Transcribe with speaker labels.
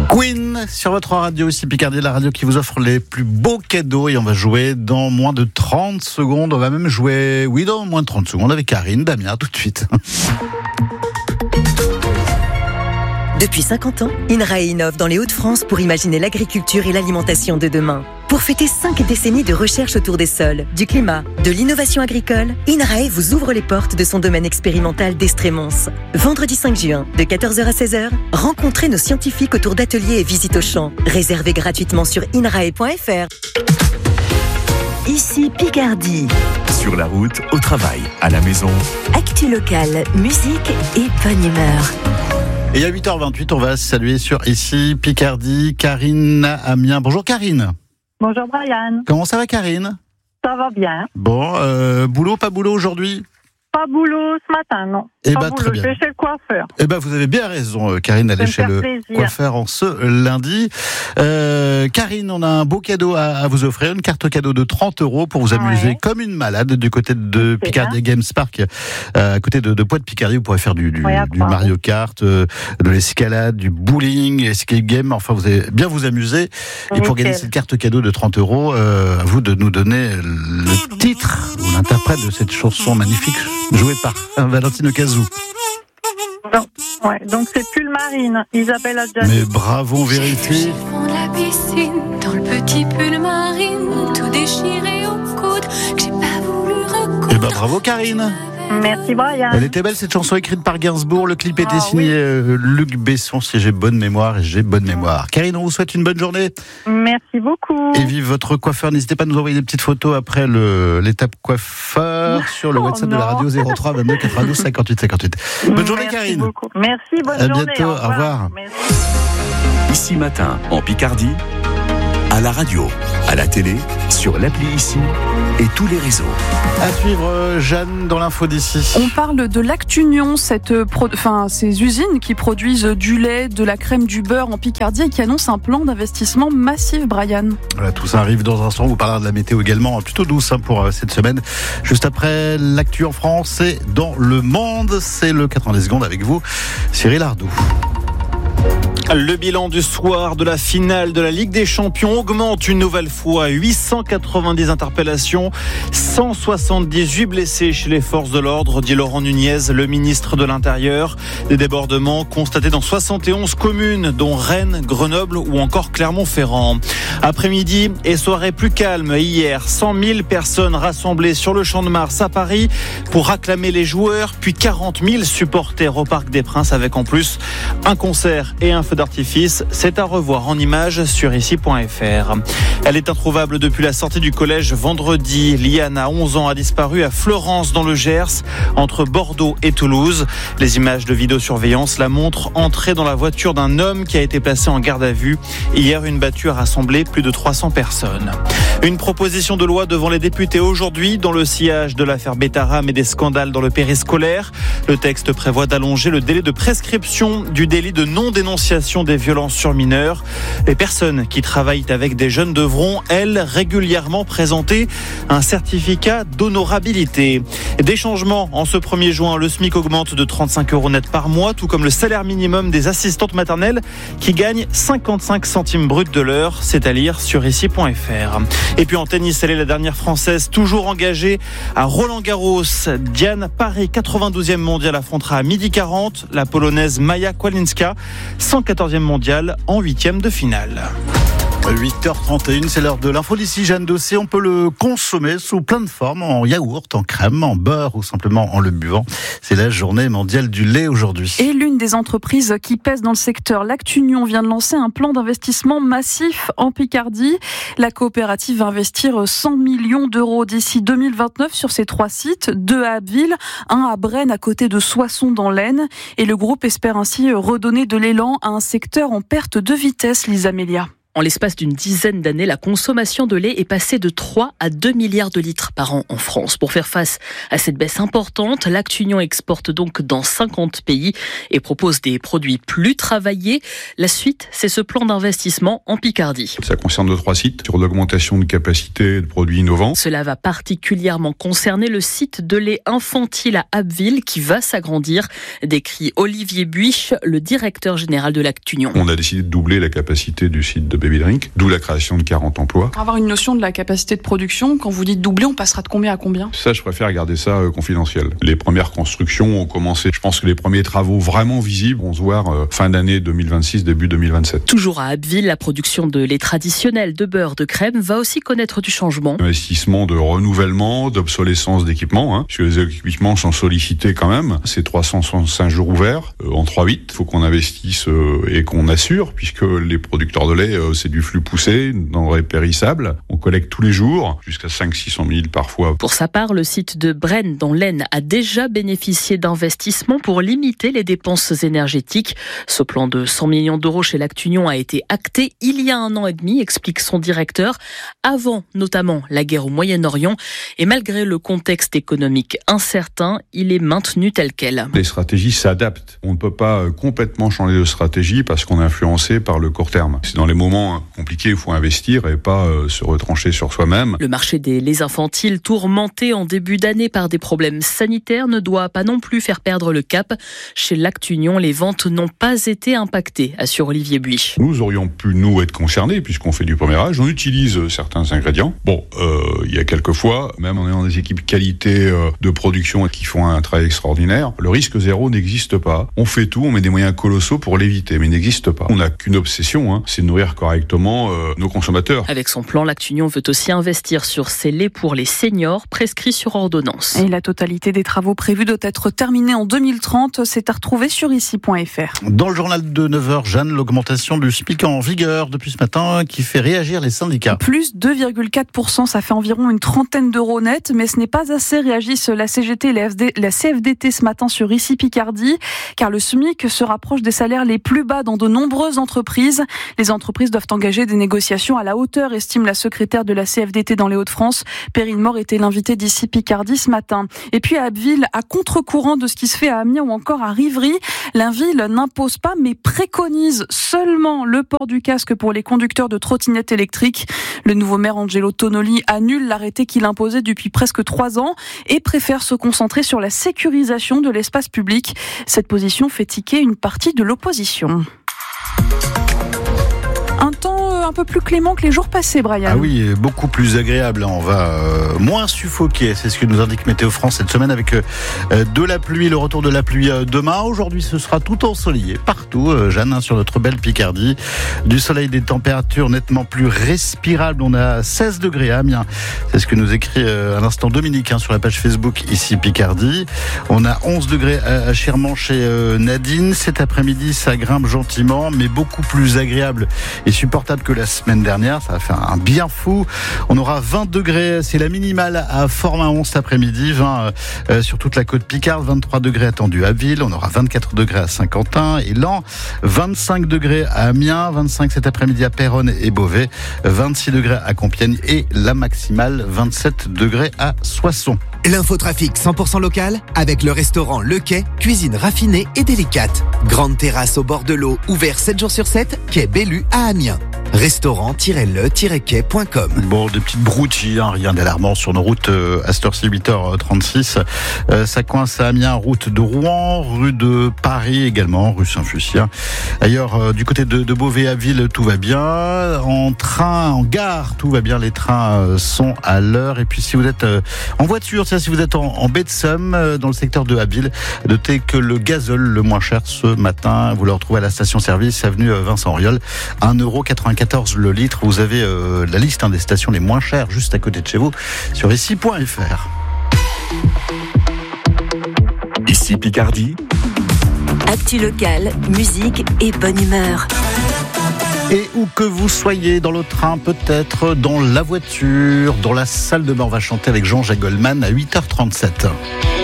Speaker 1: Queen sur votre radio, ici Picardie, la radio qui vous offre les plus beaux cadeaux, et on va jouer dans moins de 30 secondes. On va même jouer, dans moins de 30 secondes avec Karine, Damien, tout de suite.
Speaker 2: Depuis 50 ans, INRAE innove dans les Hauts-de-France pour imaginer l'agriculture et l'alimentation de demain. Pour fêter 5 décennies de recherche autour des sols, du climat, de l'innovation agricole, INRAE vous ouvre les portes de son domaine expérimental d'Estrémons. Vendredi 5 juin, de 14h à 16h, rencontrez nos scientifiques autour d'ateliers et visites au champ. Réservez gratuitement sur inrae.fr. Ici Picardie.
Speaker 3: Sur la route, au travail, à la maison.
Speaker 2: Actu locale, musique et bonne humeur.
Speaker 1: Et à 8h28, on va saluer sur ici Picardie, Karine Amiens. Bonjour Karine.
Speaker 4: Bonjour Brian.
Speaker 1: Comment ça va Karine ?
Speaker 4: Ça va bien.
Speaker 1: Bon, boulot, pas boulot aujourd'hui ?
Speaker 4: Pas boulot ce matin, non.
Speaker 1: Eh
Speaker 4: pas
Speaker 1: ben,
Speaker 4: boulot,
Speaker 1: très bien.
Speaker 4: je vais chez le coiffeur.
Speaker 1: Eh ben, vous avez bien raison, Karine, d'aller chez le coiffeur en ce lundi. Karine, on a un beau cadeau à vous offrir, une carte cadeau de 30 € pour vous amuser comme une malade du côté de Picardie Games Park, à côté de Poix-de-Picardie. Vous pourrez faire du Mario Kart, de l'escalade, du bowling, escape game. Enfin, vous allez bien vous amuser. Et pour gagner cette carte cadeau de 30 €, à vous de nous donner le titre ou l'interprète de cette chanson magnifique jouée par Valentine Ocasio.
Speaker 4: Donc c'est Pull Marine, Isabelle Adjani.
Speaker 1: Mais bravo, on vérifie.
Speaker 5: Au fond de la piscine, dans le petit pull marine, tout déchiré au coude, que j'ai pas voulu recoudre.
Speaker 1: Eh ben bravo Karine.
Speaker 4: Merci Brian.
Speaker 1: Elle était belle cette chanson écrite par Gainsbourg. Le clip était signé Luc Besson, si j'ai bonne mémoire, et j'ai bonne mémoire. Karine, on vous souhaite une bonne journée.
Speaker 4: Merci beaucoup.
Speaker 1: Et vive votre coiffeur. N'hésitez pas à nous envoyer des petites photos après l'étape coiffeur sur le WhatsApp de la radio 03 22 92 58 58. Bonne journée Karine.
Speaker 4: Beaucoup. Merci, bonne journée.
Speaker 1: À bientôt, au revoir.
Speaker 4: Merci.
Speaker 3: Ici Matin, en Picardie, à la radio, à la télé, sur l'appli Ici et tous les réseaux.
Speaker 1: À suivre, Jeanne, dans l'info d'ici.
Speaker 6: On parle de Lactunion, ces usines qui produisent du lait, de la crème, du beurre en Picardie et qui annoncent un plan d'investissement massif, Brian.
Speaker 1: Voilà, tout ça arrive dans un instant. On vous parlera de la météo également, plutôt douce pour cette semaine. Juste après l'actu en France et dans le monde, c'est le 90 secondes avec vous, Cyril Ardou.
Speaker 7: Le bilan du soir de la finale de la Ligue des Champions augmente une nouvelle fois. 890 interpellations, 178 blessés chez les forces de l'ordre, dit Laurent Nunez, le ministre de l'Intérieur. Des débordements constatés dans 71 communes, dont Rennes, Grenoble ou encore Clermont-Ferrand. Après-midi et soirée plus calme hier, 100 000 personnes rassemblées sur le Champ de Mars à Paris pour acclamer les joueurs, puis 40 000 supporters au Parc des Princes avec en plus un concert et un feu d'artifice. C'est à revoir en images sur ici.fr. Elle est introuvable depuis la sortie du collège vendredi. Liana, 11 ans, a disparu à Florence dans le Gers, entre Bordeaux et Toulouse. Les images de vidéosurveillance la montrent entrer dans la voiture d'un homme qui a été placé en garde à vue. Hier, une battue a rassemblé plus de 300 personnes. Une proposition de loi devant les députés aujourd'hui dans le sillage de l'affaire Betaram et des scandales dans le périscolaire. Le texte prévoit d'allonger le délai de prescription du délit de non-dénonciation des violences sur mineurs. Les personnes qui travaillent avec des jeunes devront, elles, régulièrement présenter un certificat d'honorabilité. Des changements en ce 1er juin. Le SMIC augmente de 35 € net par mois, tout comme le salaire minimum des assistantes maternelles qui gagnent 55 centimes bruts de l'heure. C'est à lire sur ici.fr. Et puis en tennis, elle est la dernière Française toujours engagée à Roland-Garros. Diane Parry, 92e mondiale, affrontera à 12h40 la Polonaise Maja Kłalinska, 114e mondiale en 8e de finale.
Speaker 1: 8h31, c'est l'heure de l'info d'ici. Jeanne Dossé, on peut le consommer sous plein de formes, en yaourt, en crème, en beurre ou simplement en le buvant. C'est la journée mondiale du lait aujourd'hui.
Speaker 6: Et l'une des entreprises qui pèse dans le secteur, Lactunion, vient de lancer un plan d'investissement massif en Picardie. La coopérative va investir 100 millions d'euros d'ici 2029 sur ses 3 sites, 2 à Abbeville, 1 à Braine à côté de Soissons dans l'Aisne. Et le groupe espère ainsi redonner de l'élan à un secteur en perte de vitesse, Lisa Mélia.
Speaker 8: En l'espace d'une dizaine d'années, la consommation de lait est passée de 3 à 2 milliards de litres par an en France. Pour faire face à cette baisse importante, Lactunion exporte donc dans 50 pays et propose des produits plus travaillés. La suite, c'est ce plan d'investissement en Picardie.
Speaker 9: Ça concerne 3 sites sur l'augmentation de capacité de produits innovants.
Speaker 8: Cela va particulièrement concerner le site de lait infantile à Abbeville qui va s'agrandir, décrit Olivier Buich, le directeur général de Lactunion.
Speaker 9: On a décidé de doubler la capacité du site de Baby Drink, d'où la création de 40 emplois.
Speaker 6: Pour avoir une notion de la capacité de production, quand vous dites doubler, on passera de combien à combien ?
Speaker 9: Ça, je préfère garder ça confidentiel. Les premières constructions ont commencé. Je pense que les premiers travaux vraiment visibles vont se voir fin d'année 2026, début 2027.
Speaker 8: Toujours à Abbeville, la production de lait traditionnel, de beurre, de crème va aussi connaître du changement.
Speaker 9: Investissement de renouvellement, d'obsolescence d'équipements, puisque les équipements sont sollicités quand même. C'est 365 jours ouverts en 3-8. Il faut qu'on investisse et qu'on assure, puisque les producteurs de lait, c'est du flux poussé, denrées périssables. On collecte tous les jours, jusqu'à 500-600 000 parfois.
Speaker 8: Pour sa part, le site de Brennes, dans l'Aisne, a déjà bénéficié d'investissements pour limiter les dépenses énergétiques. Ce plan de 100 millions d'euros chez Lactunion a été acté il y a 1 an et demi, explique son directeur, avant notamment la guerre au Moyen-Orient. Et malgré le contexte économique incertain, il est maintenu tel quel.
Speaker 9: Les stratégies s'adaptent. On ne peut pas complètement changer de stratégie parce qu'on est influencé par le court terme. C'est dans les moments compliqués, il faut investir et pas se retrancher sur soi-même.
Speaker 8: Le marché des laits infantiles, tourmenté en début d'année par des problèmes sanitaires, ne doit pas non plus faire perdre le cap. Chez Lactunion, les ventes n'ont pas été impactées, assure Olivier Buich.
Speaker 9: Nous aurions pu, être concernés puisqu'on fait du premier âge. On utilise certains ingrédients. Il y a quelques fois, même en ayant des équipes qualité de production qui font un travail extraordinaire, le risque zéro n'existe pas. On fait tout, on met des moyens colossaux pour l'éviter, mais il n'existe pas. On n'a qu'une obsession, c'est de nourrir correctement nos consommateurs.
Speaker 8: Avec son plan, Lactunion veut aussi investir sur ces laits pour les seniors prescrits sur ordonnance.
Speaker 6: Et la totalité des travaux prévus doit être terminée en 2030. C'est à retrouver sur ici.fr.
Speaker 1: Dans le journal de 9h, Jeanne, l'augmentation du SMIC en vigueur depuis ce matin qui fait réagir les syndicats.
Speaker 6: Plus 2,4%, ça fait environ une trentaine d'euros net, mais ce n'est pas assez, réagissent la CGT et la CFDT ce matin sur ici Picardie, car le SMIC se rapproche des salaires les plus bas dans de nombreuses entreprises. Les entreprises doivent engager des négociations à la hauteur, estime la secrétaire de la CFDT dans les Hauts-de-France. Perrine Mort était l'invitée d'ici Picardie ce matin. Et puis à Abbeville, à contre-courant de ce qui se fait à Amiens ou encore à Rivry, la ville n'impose pas mais préconise seulement le port du casque pour les conducteurs de trottinettes électriques. Le nouveau maire Angelo Tonoli annule l'arrêté qu'il imposait depuis presque 3 ans et préfère se concentrer sur la sécurisation de l'espace public. Cette position fait tiquer une partie de l'opposition. Un temps un peu plus clément que les jours passés, Brian.
Speaker 1: Ah oui, beaucoup plus agréable. On va moins suffoquer. C'est ce que nous indique Météo France cette semaine avec de la pluie, le retour de la pluie demain. Aujourd'hui, ce sera tout ensoleillé partout, Jeanne, sur notre belle Picardie. Du soleil, des températures nettement plus respirables. On a 16 degrés à Amiens. C'est ce que nous écrit à l'instant Dominique sur la page Facebook ici Picardie. On a 11 degrés à Chiremont chez Nadine. Cet après-midi, ça grimpe gentiment, mais beaucoup plus agréable et supportable que la semaine dernière. Ça va faire un bien fou. On aura 20 degrés, c'est la minimale à Fort-Mahon cet après-midi, 20 sur toute la côte Picarde, 23 degrés attendus à Abbeville, on aura 24 degrés à Saint-Quentin et Laon, 25 degrés à Amiens, 25 cet après-midi à Péronne et Beauvais, 26 degrés à Compiègne et la maximale 27 degrés à Soissons.
Speaker 10: L'infotrafic 100% local avec le restaurant Le Quai, cuisine raffinée et délicate. Grande terrasse au bord de l'eau, ouvert 7 jours sur 7, quai Bellu à Amiens. Restaurant-le-quai.com.
Speaker 1: Bon, des petites broutilles, rien d'alarmant sur nos routes à cette heure-ci, 8h36. Ça coince à Amiens, route de Rouen, rue de Paris également, rue Saint-Fucien. Ailleurs, du côté de Beauvais à Ville, tout va bien. En train, en gare, tout va bien. Les trains sont à l'heure. Et puis, si vous êtes en voiture, si vous êtes en baie de Somme, dans le secteur de Abbeville, notez que le gazole le moins cher ce matin, vous le retrouvez à la station-service, avenue Vincent Auriol, 1,94€ le litre. Vous avez la liste des stations les moins chères juste à côté de chez vous sur ici.fr.
Speaker 3: Ici Picardie.
Speaker 2: Actu locale, musique et bonne humeur.
Speaker 1: Et où que vous soyez, dans le train, peut-être dans la voiture, dans la salle de bain, on va chanter avec Jean-Jacques Goldman à 8h37.